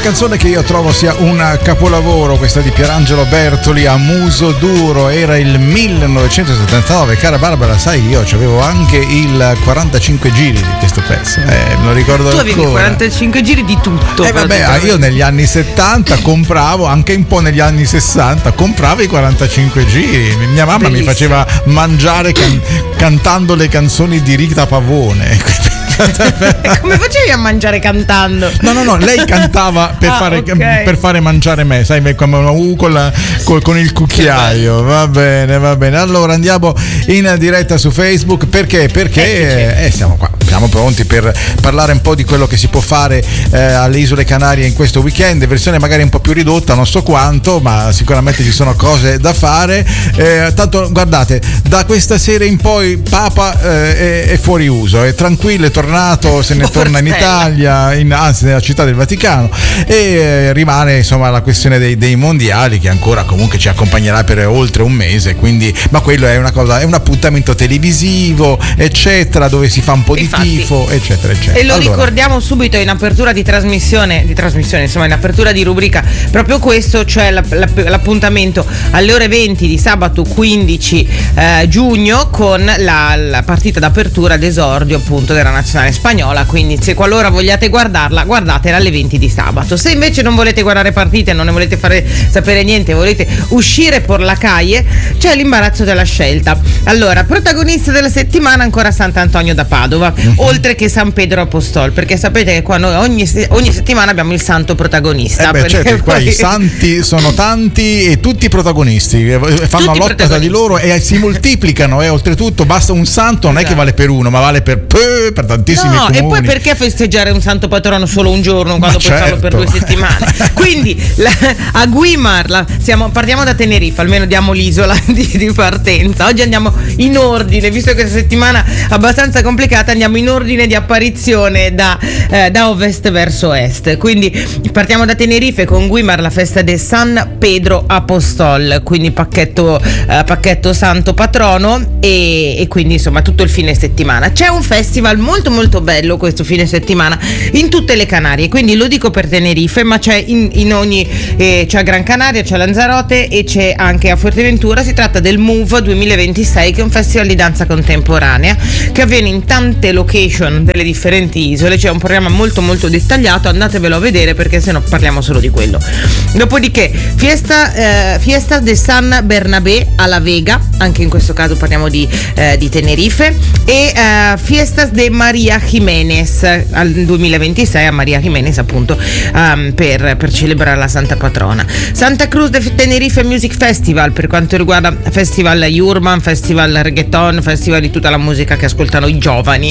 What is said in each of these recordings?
canzone che io trovo sia un capolavoro, questa di Pierangelo Bertoli, A muso duro, era il 1979. Cara Barbara, sai, io avevo anche il 45 giri di questo pezzo, me lo ricordo tu ancora. Tu avevi 45 giri di tutto. Vabbè, io negli anni 70 compravo, anche un po' negli anni 60, compravo i 45 giri. Mia mamma mi faceva mangiare cantando le canzoni di Rita Pavone. Come facevi a mangiare cantando? No, lei cantava per fare mangiare me, sai, come con il cucchiaio. Va bene. Allora andiamo in diretta su Facebook perché siamo qua. Siamo pronti per parlare un po' di quello che si può fare alle Isole Canarie in questo weekend, versione magari un po' più ridotta, non so quanto, ma sicuramente ci sono cose da fare. Tanto guardate, da questa sera in poi Papa è fuori uso, è tranquillo, è tornato, se ne torna in Italia, anzi nella città del Vaticano, e rimane insomma la questione dei mondiali che ancora comunque ci accompagnerà per oltre un mese, quindi, ma quello è una cosa, è un appuntamento televisivo eccetera, dove si fa un po' di tifo eccetera. E lo ricordiamo subito in apertura di trasmissione, insomma in apertura di rubrica, proprio questo, cioè l'appuntamento alle ore 20 di sabato 15 giugno con la partita d'apertura d'esordio appunto della nazionale spagnola, quindi se qualora vogliate guardarla, guardatela alle 20 di sabato. Se invece non volete guardare partite, non ne volete fare sapere niente, volete uscire per la calle, c'è l'imbarazzo della scelta. Allora, protagonista della settimana ancora Sant'Antonio da Padova, oltre che San Pedro Apostol, perché sapete che qua noi ogni settimana abbiamo il santo protagonista. Certo, qua i santi sono tanti e tutti protagonisti, fanno tutti lotta tra di loro e si moltiplicano, e oltretutto basta un santo, non è che vale per uno, ma vale per tantissimi comuni. E poi perché festeggiare un santo patrono solo un giorno quando puoi farlo per 2 settimane? Quindi a Guimar partiamo da Tenerife, almeno diamo l'isola di partenza. Oggi andiamo in ordine, visto che questa settimana abbastanza complicata, andiamo in ordine di apparizione da ovest verso est. Quindi partiamo da Tenerife con Guimar, la festa di San Pedro Apostol, quindi pacchetto santo patrono, e quindi insomma tutto il fine settimana. C'è un festival molto molto bello questo fine settimana in tutte le Canarie, quindi lo dico per Tenerife, ma c'è in ogni c'è a Gran Canaria, c'è a Lanzarote e c'è anche a Fuerteventura. Si tratta del MOVE 2026, che è un festival di danza contemporanea che avviene in tante location delle differenti isole. C'è un programma molto molto dettagliato, andatevelo a vedere perché sennò parliamo solo di quello. Dopodiché Fiesta de San Bernabé a La Vega, anche in questo caso parliamo di Tenerife, e Fiestas de Maria Jiménez al 2026 a Maria Jiménez appunto, per celebrare la Santa Patrona. Santa Cruz de Tenerife Music Festival, per quanto riguarda festival urban, festival reggaeton, festival di tutta la musica che ascoltano i giovani.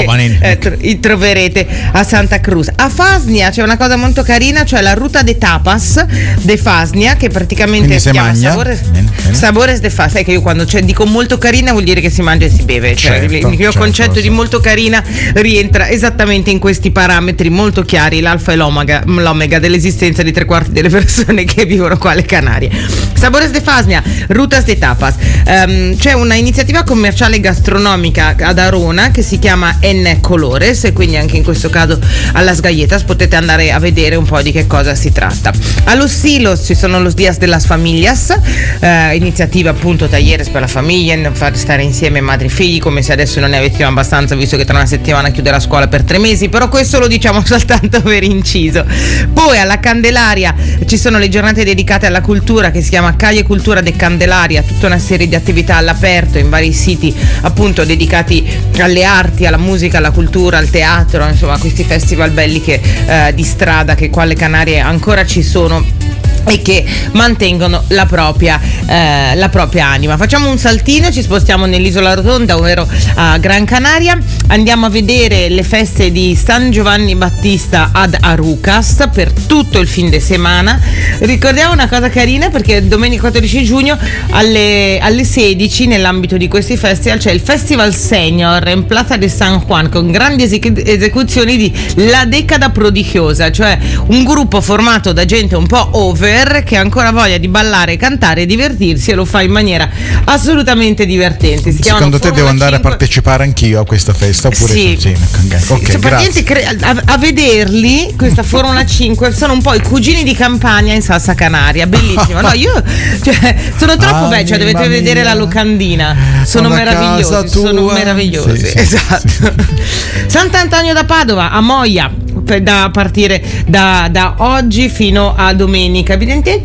Troverete a Santa Cruz. A Fasnia c'è una cosa molto carina, cioè la Ruta de Tapas de Fasnia, che praticamente si chiama Sabores de Fasnia. Sai che io quando dico molto carina vuol dire che si mangia e si beve, cioè il mio concetto di molto carina rientra esattamente in questi parametri molto chiari, l'alfa e l'omega dell'esistenza di 3/4 delle persone che vivono qua alle Canarie. Sabores de Fasnia, Rutas de Tapas. C'è una iniziativa commerciale gastronomica ad Arona che si chiama En Colores, e quindi anche in questo caso alla Galletas potete andare a vedere un po' di che cosa si tratta. A Los Silos ci sono Los Días de las Familias, iniziativa appunto talleres per la famiglia, far stare insieme madri e figli, come se adesso non ne avessimo abbastanza, visto che tra una settimana chiude la scuola per 3 mesi, però questo lo diciamo soltanto per inciso. Poi alla Candelaria ci sono le giornate dedicate alla cultura, che si chiama Calle Cultura de Candelaria, tutta una serie di attività all'aperto in vari siti appunto dedicati alle arti, alla musica, alla cultura, al teatro, insomma questi festival belli di strada che qua alle Canarie ancora ci sono e che mantengono la propria anima. Facciamo un saltino, ci spostiamo nell'isola rotonda, ovvero a Gran Canaria. Andiamo a vedere le feste di San Giovanni Battista ad Arucas per tutto il fin de semana. Ricordiamo una cosa carina, perché domenica 14 giugno alle 16 nell'ambito di questi festival c'è il Festival Senior in Plaza de San Juan, con grandi esecuzioni di La Decada Prodigiosa, cioè un gruppo formato da gente un po' over, super, che ha ancora voglia di ballare, cantare e divertirsi, e lo fa in maniera assolutamente divertente. Secondo te devo andare a partecipare anch'io a questa festa? Oppure sì. Okay, a vederli, questa Formula 5, sono un po' i cugini di Campania in salsa canaria, bellissima. No, io sono troppo belli, dovete vedere la locandina, sono meravigliosi, sì, esatto. Sì. Sant'Antonio da Padova a Moia, da partire da oggi fino a domenica. Evidentemente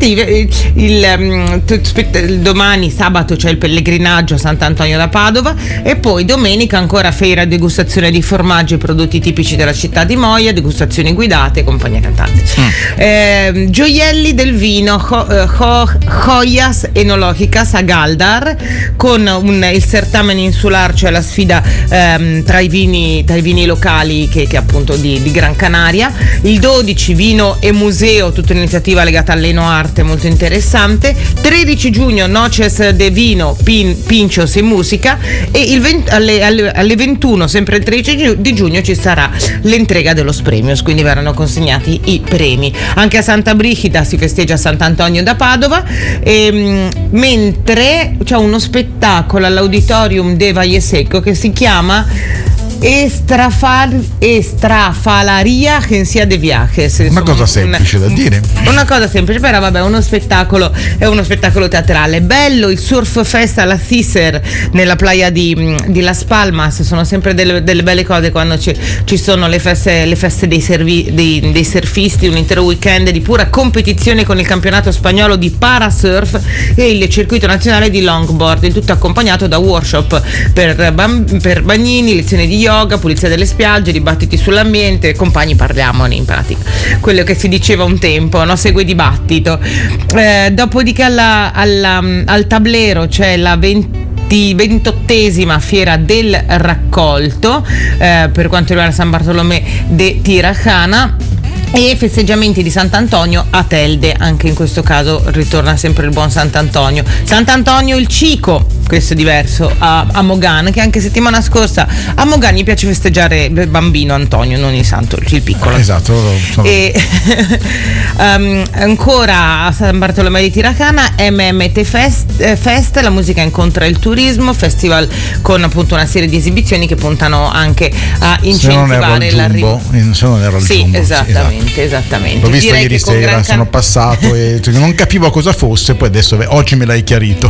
il domani sabato c'è il pellegrinaggio a Sant'Antonio da Padova, e poi domenica ancora feira degustazione di formaggi e prodotti tipici della città di Moia, degustazioni guidate, compagnia cantante. Gioielli del vino, joyas enologicas a Galdar, con il certamen insular, cioè la sfida tra i vini locali che appunto di Gran Canaria. Il 12 vino e museo, tutta un'iniziativa legata all'Enoarte molto interessante. 13 giugno Noches de Vino, Pinchos e musica, e alle 21, sempre il 13 di giugno, ci sarà l'entrega dello Premios, quindi verranno consegnati i premi. Anche a Santa Brigida si festeggia Sant'Antonio da Padova, mentre c'è uno spettacolo all'Auditorium de Valle Secco che si chiama Estrafalaria Agencia de Viajes. Una cosa semplice da dire. Una cosa semplice, però vabbè, è uno spettacolo teatrale. Bello il Surf Fest alla Cicer nella playa di Las Palmas. Sono sempre delle belle cose quando ci sono le feste dei surfisti, un intero weekend di pura competizione con il campionato spagnolo di parasurf e il circuito nazionale di longboard, il tutto accompagnato da workshop per bagnini, lezioni di yoga, pulizia delle spiagge, dibattiti sull'ambiente. Compagni, parliamone in pratica, quello che si diceva un tempo, no? Segue dibattito. Dopodiché al tablero c'è la 28esima fiera del raccolto per quanto riguarda San Bartolomé de Tirajana, e festeggiamenti di Sant'Antonio a Telde. Anche in questo caso ritorna sempre il buon Sant'Antonio. Sant'Antonio il Cico, questo è diverso, a Mogan, che anche settimana scorsa a Mogan gli piace festeggiare il bambino Antonio, non il santo, il piccolo. Esatto. E ancora a San Bartolomé di Tirajana, MMT Fest, la musica incontra il turismo, festival con appunto una serie di esibizioni che puntano anche a incentivare l'arrivo. Se non ero al Jumbo. Esattamente. L'ho visto ieri sera, sono passato e non capivo cosa fosse, poi adesso oggi me l'hai chiarito.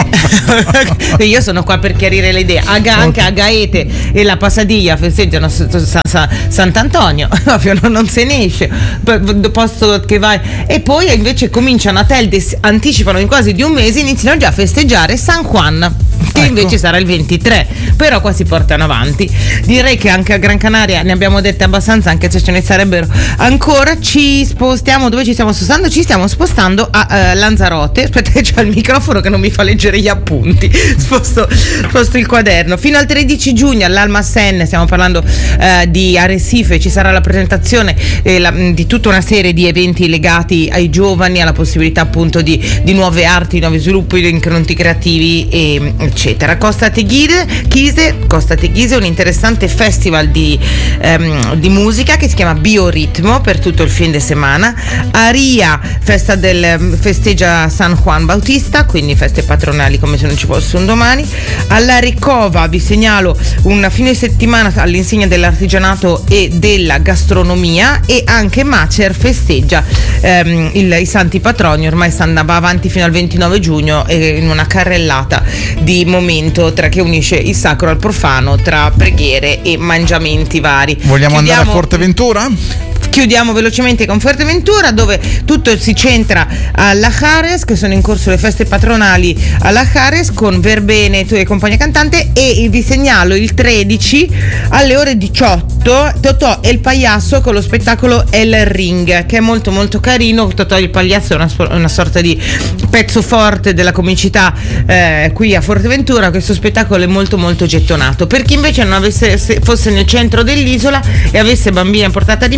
Io sono qua per chiarire le idee. Anche a Gaete e la Passadiglia festeggiano Sant'Antonio, proprio non se ne esce, posto che vai. E poi invece cominciano a Telde, anticipano in quasi di un mese, iniziano già a festeggiare San Juan, che invece sarà il 23, però qua si portano avanti. Direi che anche a Gran Canaria ne abbiamo dette abbastanza, anche se ce ne sarebbero ancora. Ci spostiamo, dove ci stiamo spostando? Ci stiamo spostando a Lanzarote. Aspetta, c'è il microfono che non mi fa leggere gli appunti, sposto il quaderno. Fino al 13 giugno all'Almacén, stiamo parlando di Arrecife, ci sarà la presentazione di tutta una serie di eventi legati ai giovani, alla possibilità appunto di nuove arti, nuovi sviluppi, di incrementi creativi, eccetera. Costa Teguise, un interessante festival di musica che si chiama Bioritmo per tutto il fine settimana. Aria, festeggia San Juan Bautista, quindi feste patronali come se non ci fosse un domani. Alla Recova vi segnalo un fine settimana all'insegna dell'artigianato e della gastronomia, e anche Macer festeggia i santi patroni, ormai va avanti fino al 29 giugno in una carrellata di momento che unisce il sacro al profano tra preghiere e mangiamenti vari. Vogliamo andare a Forteventura? Chiudiamo velocemente con Fuerteventura, dove tutto si centra alla Jerez, che sono in corso le feste patronali alla Jerez con verbene e compagnia cantante, e vi segnalo il 13 alle ore 18 Totò e il Pagliasso con lo spettacolo El Ring, che è molto molto carino. Totò e il Pagliasso è una sorta di pezzo forte della comicità qui a Forteventura. Questo spettacolo è molto molto gettonato. Per chi invece non fosse nel centro dell'isola e avesse bambini a portata di mano,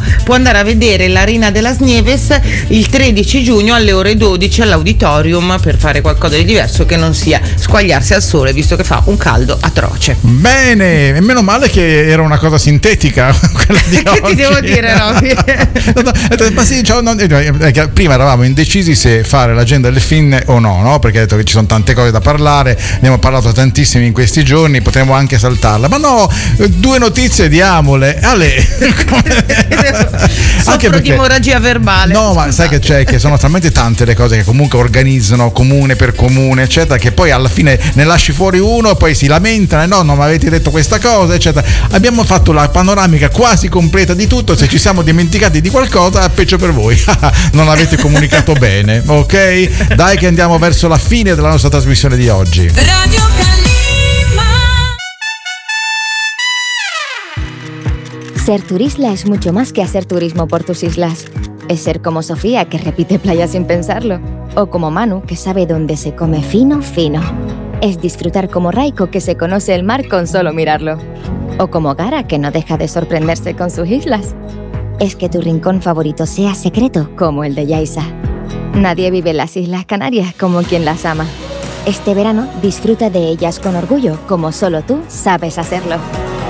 può andare a vedere l'Arena de las Nieves il 13 giugno alle ore 12 all'Auditorium per fare qualcosa di diverso che non sia squagliarsi al sole, visto che fa un caldo atroce. Bene, e meno male che era una cosa sintetica quella di che oggi. Ti devo dire, Roby? Ma sì, prima eravamo indecisi se fare l'agenda delle fin o no, perché ha detto che ci sono tante cose da parlare, ne abbiamo parlato tantissimi in questi giorni, potremmo anche saltarla, ma no, 2 notizie diamole. Soffro di emorragia verbale. No, ma sai che c'è, che sono talmente tante le cose che comunque organizzano comune per comune, eccetera, che poi alla fine ne lasci fuori uno e poi si lamentano, no, non mi avete detto questa cosa, eccetera. Abbiamo fatto la panoramica quasi completa di tutto, se ci siamo dimenticati di qualcosa, peggio per voi. Non avete comunicato bene, ok? Dai che andiamo verso la fine della nostra trasmissione di oggi. Radio Ser Turisla es mucho más que hacer turismo por tus islas. Es ser como Sofía, que repite playa sin pensarlo. O como Manu, que sabe dónde se come fino, fino. Es disfrutar como Raiko, que se conoce el mar con solo mirarlo. O como Gara, que no deja de sorprenderse con sus islas. Es que tu rincón favorito sea secreto, como el de Yaiza. Nadie vive en las Islas Canarias como quien las ama. Este verano disfruta de ellas con orgullo, como solo tú sabes hacerlo.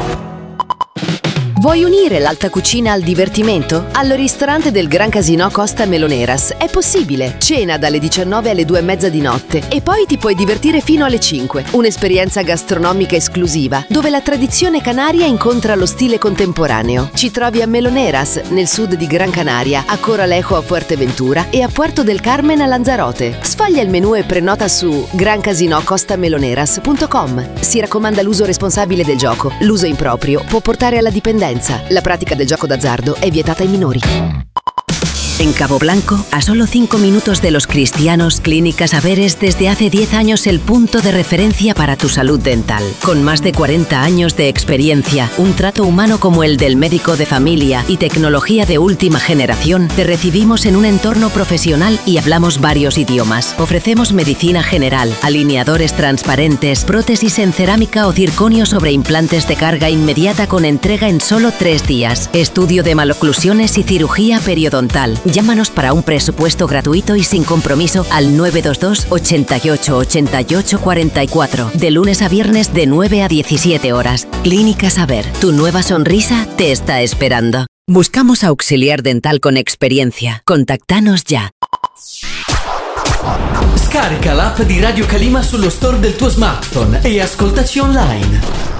Vuoi unire l'alta cucina al divertimento? Al ristorante del Gran Casino Costa Meloneras è possibile. Cena dalle 19 alle 2:30 di notte e poi ti puoi divertire fino alle 5. Un'esperienza gastronomica esclusiva dove la tradizione canaria incontra lo stile contemporaneo. Ci trovi a Meloneras, nel sud di Gran Canaria, a Coralejo a Fuerteventura e a Puerto del Carmen a Lanzarote. Sfoglia il menù e prenota su grancasinocostameloneras.com. Si raccomanda l'uso responsabile del gioco. L'uso improprio può portare alla dipendenza. La práctica del gioco d'azzardo è vietata ai minori. En Cabo Blanco, a solo 5 minutos de Los Cristianos, Clínica Saber es desde hace 10 años el punto de referencia para tu salud dental. Con más de 40 años de experiencia, un trato humano como el del médico de familia y tecnología de última generación, te recibimos en un entorno profesional y hablamos varios idiomas. Ofrecemos medicina general, alineadores transparentes, prótesis en cerámica o circonio sobre implantes de carga inmediata con entrega en solo 3 días, estudio de maloclusiones y cirugía periodontal. Llámanos para un presupuesto gratuito y sin compromiso al 922 88 88 44, de lunes a viernes de 9 a 17 horas. Clínica Saber, tu nueva sonrisa te está esperando. Buscamos auxiliar dental con experiencia. Contactanos ya. Scarica l'app di Radio Calima sullo store del tuo smartphone e ascoltaci online.